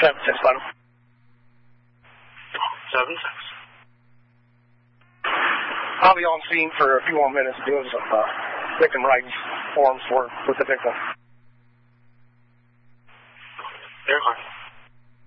7-6, bottom. 7-6. I'll be on scene for a few more minutes doing some victim rights forms for the victim.